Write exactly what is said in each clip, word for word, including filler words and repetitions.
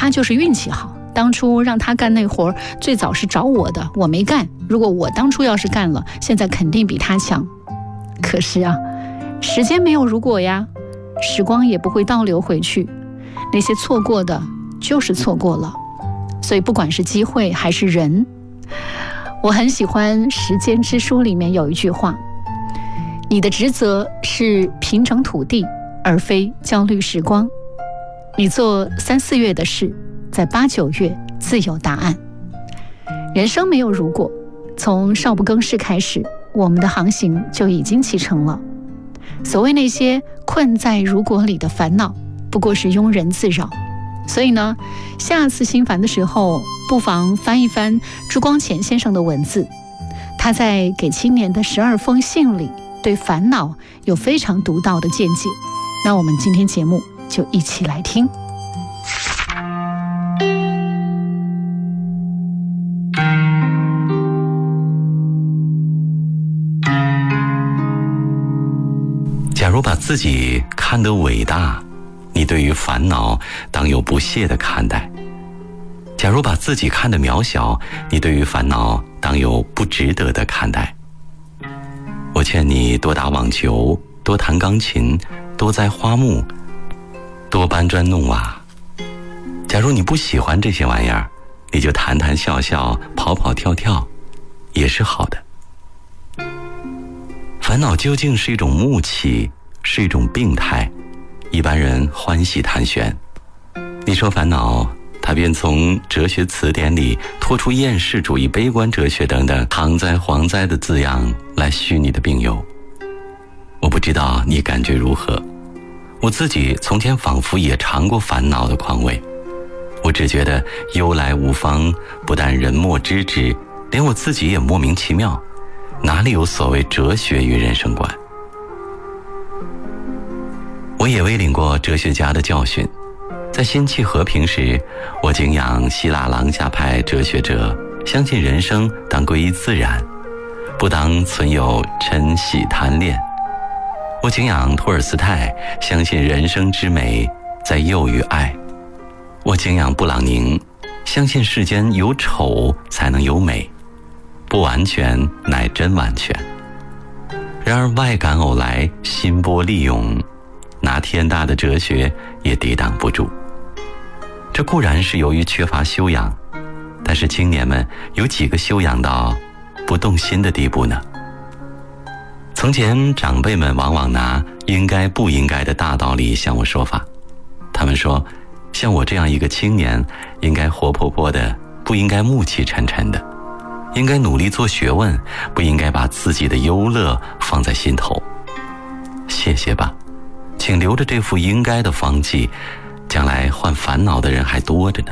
他就是运气好，当初让他干那活儿最早是找我的，我没干，如果我当初要是干了，现在肯定比他强。可是啊，时间没有如果呀，时光也不会倒流回去，那些错过的就是错过了。所以不管是机会还是人，我很喜欢《时间之书》里面有一句话，你的职责是平整土地，而非焦虑时光。你做三四月的事，在八九月自有答案。人生没有如果，从少不更事开始，我们的航行就已经启程了。所谓那些困在如果里的烦恼，不过是庸人自扰。所以呢，下次心烦的时候，不妨翻一翻朱光潜先生的文字，他在给青年的十二封信里，对烦恼有非常独到的见解。那我们今天节目就一起来听。 假如把自己看得伟大，你对于烦恼当有不屑的看待；假如把自己看得渺小，你对于烦恼当有不值得的看待。我劝你多打网球，多弹钢琴，多栽花木，多搬砖弄瓦。假如你不喜欢这些玩意儿，你就谈谈笑笑，跑跑跳跳，也是好的。烦恼究竟是一种木气，是一种病态，一般人欢喜谈玄。你说烦恼，他便从哲学词典里拖出厌世主义、悲观哲学等等躺灾蝗灾的字样来续你的病忧。我不知道你感觉如何，我自己从前仿佛也尝过烦恼的况味。我只觉得忧来无方，不但人莫知之，连我自己也莫名其妙，哪里有所谓哲学与人生观？我也未领过哲学家的教训，在心气和平时，我敬仰希腊廊下派哲学者，相信人生当归于自然，不当存有嗔喜贪恋。我敬仰托尔斯泰，相信人生之美在幼与爱。我敬仰布朗宁，相信世间有丑才能有美，不完全乃真完全。然而外感偶来，心波利涌，拿天大的哲学也抵挡不住。这固然是由于缺乏修养，但是青年们有几个修养到不动心的地步呢？从前长辈们往往拿应该不应该的大道理向我说法，他们说，像我这样一个青年，应该活泼泼的，不应该暮气沉沉的，应该努力做学问，不应该把自己的忧乐放在心头。谢谢吧，请留着这副应该的方剂，将来患烦恼的人还多着呢。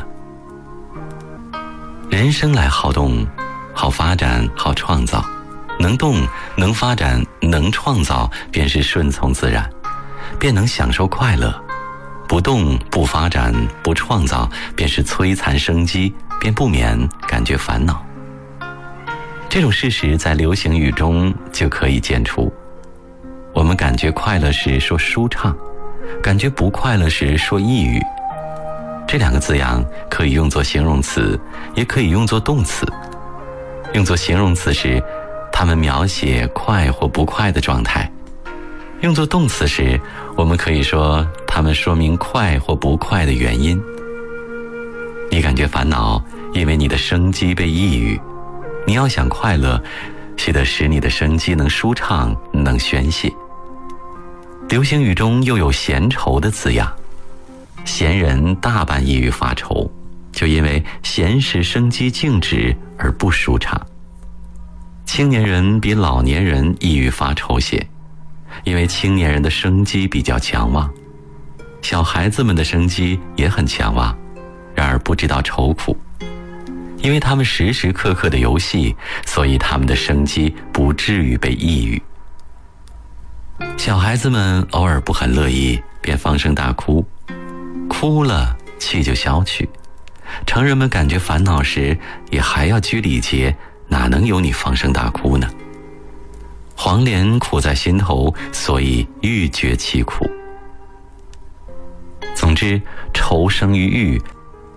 人生来好动，好发展，好创造，能动能发展能创造，便是顺从自然，便能享受快乐。不动不发展不创造，便是摧残生机，便不免感觉烦恼。这种事实在流行语中就可以见出。我们感觉快乐时说舒畅，感觉不快乐时说抑郁。这两个字样可以用作形容词，也可以用作动词。用作形容词时，它们描写快或不快的状态；用作动词时，我们可以说它们说明快或不快的原因。你感觉烦恼，因为你的生机被抑郁。你要想快乐，须得使你的生机能舒畅，能宣泄。流行语中又有闲愁的字样，闲人大半抑郁发愁，就因为闲时生机静止而不舒畅。青年人比老年人抑郁发愁些，因为青年人的生机比较强旺，小孩子们的生机也很强旺，然而不知道愁苦。因为他们时时刻刻的游戏，所以他们的生机不至于被抑郁。小孩子们偶尔不很乐意，便放声大哭，哭了气就消去。成人们感觉烦恼时，也还要拘礼节，哪能有你放声大哭呢？黄连苦在心头，所以欲绝其苦。总之，愁生于欲，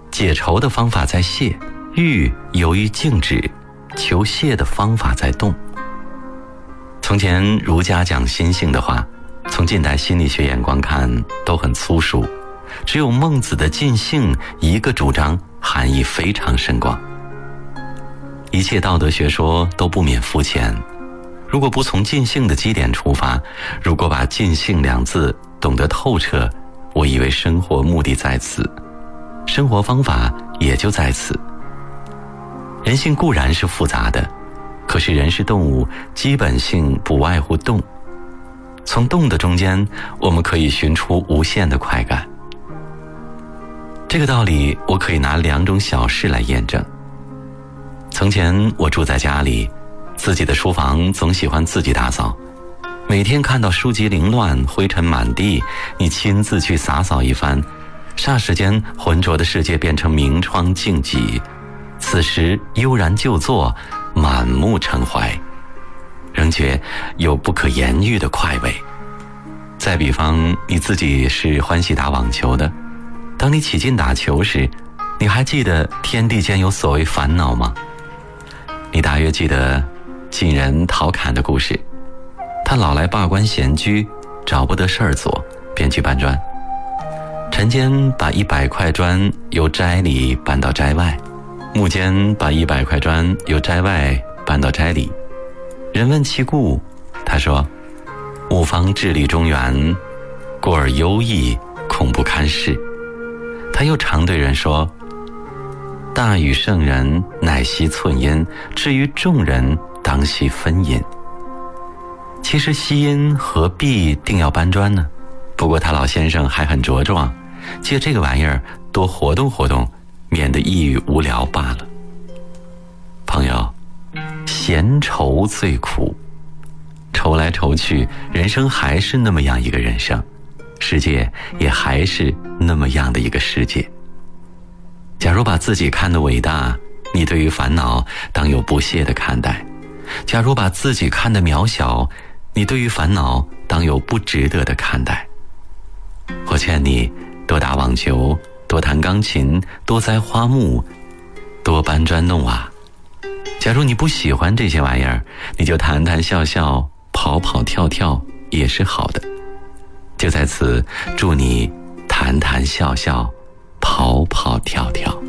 解愁的方法在泄，欲由于静止，求泄的方法在动。从前儒家讲心性的话，从近代心理学眼光看都很粗俗，只有孟子的尽性一个主张含义非常深广。一切道德学说都不免肤浅，如果不从尽性的基点出发，如果把尽性两字懂得透彻，我以为生活目的在此，生活方法也就在此。人性固然是复杂的，可是人是动物，基本性不外乎动。从动的中间，我们可以寻出无限的快感。这个道理我可以拿两种小事来验证。从前我住在家里，自己的书房总喜欢自己打扫，每天看到书籍凌乱，灰尘满地，你亲自去洒扫一番，霎时间浑浊的世界变成明窗净几，此时悠然就坐，满目澄怀，仍觉有不可言喻的快慰。再比方，你自己是欢喜打网球的，当你起劲打球时，你还记得天地间有所谓烦恼吗？你大约记得晋人陶侃的故事，他老来罢官闲居，找不得事儿做，便去搬砖。晨间把一百块砖由斋里搬到斋外，暮间把一百块砖由斋外搬到斋里。人问其故，他说：吾方致力中原，故而忧异，恐不堪事。他又常对人说：大禹圣人乃惜寸阴，至于众人当惜分阴。其实惜阴何必定要搬砖呢？不过他老先生还很茁壮，借这个玩意儿多活动活动，免得抑郁无聊罢了。朋友，闲愁最苦，愁来愁去，人生还是那么样一个人生，世界也还是那么样的一个世界。假如把自己看得伟大，你对于烦恼当有不屑的看待；假如把自己看得渺小，你对于烦恼当有不值得的看待。我劝你多打网球，多弹钢琴，多栽花木，多搬砖弄瓦。假如你不喜欢这些玩意儿，你就谈谈笑笑，跑跑跳跳也是好的。就在此祝你谈谈笑笑，跑跑跳跳。